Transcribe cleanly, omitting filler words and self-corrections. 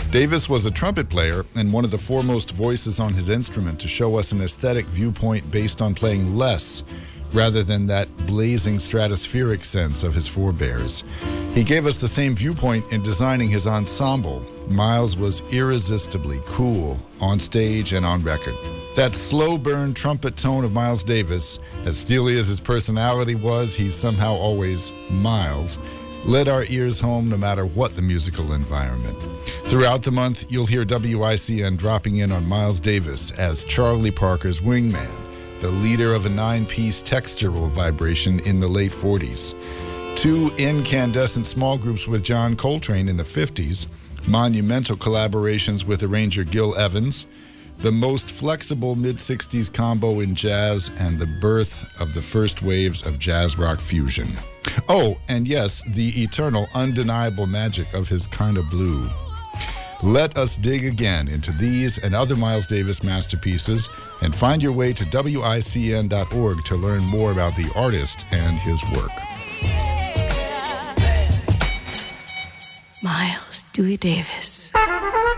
Davis was a trumpet player and one of the foremost voices on his instrument to show us an aesthetic viewpoint based on playing less rather than that blazing stratospheric sense of his forebears. He gave us the same viewpoint in designing his ensemble. Miles was irresistibly cool on stage and on record. That slow burn trumpet tone of Miles Davis, as steely as his personality was, he's somehow always Miles, led our ears home no matter what the musical environment. Throughout the month, you'll hear WICN dropping in on Miles Davis as Charlie Parker's wingman, the leader of a 9-piece textural vibration in the late 40s. 2 incandescent small groups with John Coltrane in the 50s, monumental collaborations with arranger Gil Evans, the most flexible mid-60s combo in jazz, and the birth of the first waves of jazz rock fusion. Oh, and yes, the eternal, undeniable magic of his Kinda Blue. Let us dig again into these and other Miles Davis masterpieces and find your way to WICN.org to learn more about the artist and his work. Miles Dewey Davis.